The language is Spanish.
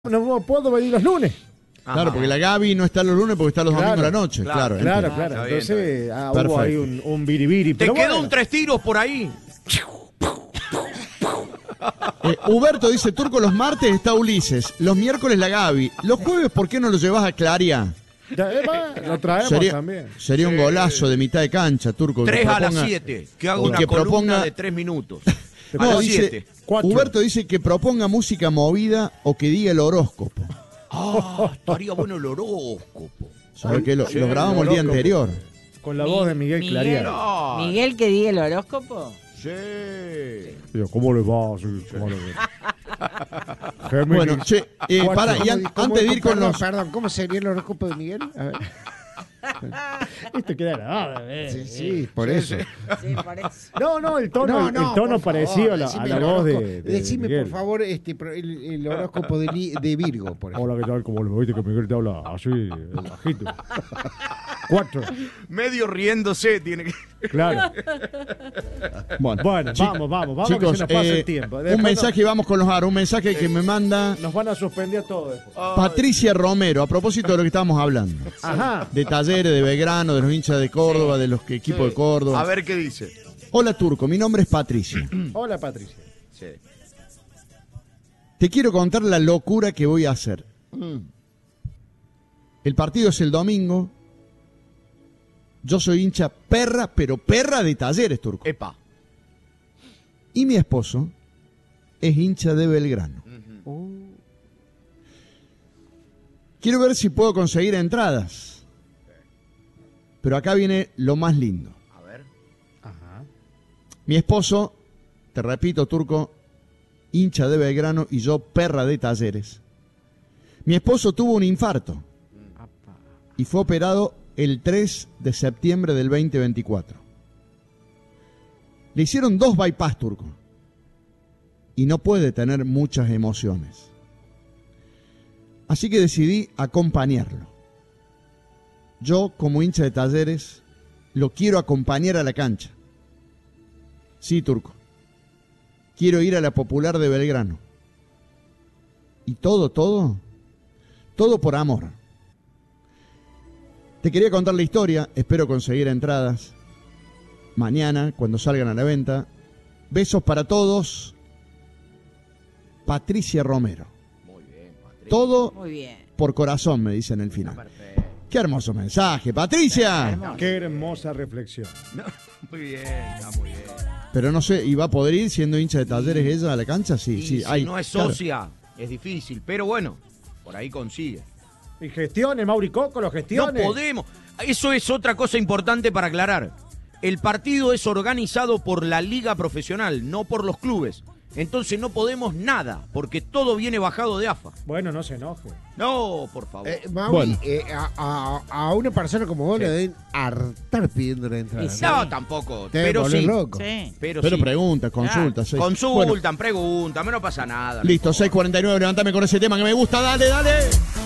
No puedo venir los lunes. Ajá. Claro, porque la Gaby no está los lunes porque está los domingos a la noche. Claro. Entonces hubo ahí un biribiri. Te quedó un 3 tiros por ahí. Huberto dice, Turco, los martes está Ulises, los miércoles la Gaby, los jueves, ¿por qué no lo llevas a Claria? Lo traemos también. Sería un golazo de mitad de cancha, Turco. 3 a las 7, que haga una columna de 3 minutos. No, dice, Huberto dice que proponga música movida o que diga el horóscopo. Estaría bueno el horóscopo. ¿Sabes qué? Lo grabamos el día anterior. Con la voz de Miguel Clariano. ¿Miguel que diga el horóscopo? Sí. ¿Cómo le va? Bueno, che, antes de ir con los... Perdón, ¿cómo sería el horóscopo de Miguel? A ver. Esto queda grabado. Sí, por eso. Sí, por eso. No, el tono parecido a la voz de Decime, Miguel. por favor, el horóscopo de Virgo, por ejemplo. Hola, ¿qué tal? ¿Cómo le viste que Miguel te habla así, bajito? 4. Medio riéndose tiene que... Claro. Bueno, vamos, chicos, que se nos pasa el tiempo. Un mensaje y vamos con los aros. Un mensaje que me manda... Nos van a suspender todo después. Patricia Romero, a propósito de lo que estábamos hablando. Ajá. De Talleres, de Belgrano, de los hinchas de Córdoba, de los equipos de Córdoba. A ver qué dice. Hola, Turco, mi nombre es Patricia. Hola, Patricia. Sí. Te quiero contar la locura que voy a hacer. El partido es el domingo. Yo soy hincha perra, pero perra de Talleres, Turco. Epa. Y mi esposo es hincha de Belgrano. Quiero ver si puedo conseguir entradas. Pero acá viene lo más lindo. A ver. Ajá. Mi esposo, te repito, Turco, hincha de Belgrano y yo perra de Talleres. Mi esposo tuvo un infarto y fue operado el 3 de septiembre del 2024. Le hicieron 2 bypass, Turco, y no puede tener muchas emociones. Así que decidí acompañarlo. Yo, como hincha de Talleres, lo quiero acompañar a la cancha. Sí, Turco. Quiero ir a la Popular de Belgrano. Y todo por amor. Te quería contar la historia, espero conseguir entradas mañana, cuando salgan a la venta. Besos para todos. Patricia Romero. Muy bien, Patricia. Todo Muy bien. por corazón, me dice en el final. Perfecto. Qué hermoso mensaje, Patricia. Qué hermosa reflexión. No, muy bien, está muy bien. Pero no sé, ¿y va a poder ir siendo hincha de Talleres ella a la cancha? Sí, Y sí. si no es socia, es difícil, pero bueno, por ahí consigue. Y gestione, Mauri Coco, lo No gestione. podemos. Eso es otra cosa importante para aclarar. El partido es organizado por la liga profesional, no por los clubes. Entonces no podemos nada, porque todo viene bajado de AFA. Bueno, no se enoje. No, por favor. Mauri, a una persona como vos le deben hartar pidiendo la entrada. Sí. No, tampoco. Te Pero volvés sí. loco. Sí. Pero Pero sí. pregunta, consulta. sí. Consultan, Bueno, preguntan, no pasa nada. listo, 6:49, levantame con ese tema que me gusta, dale.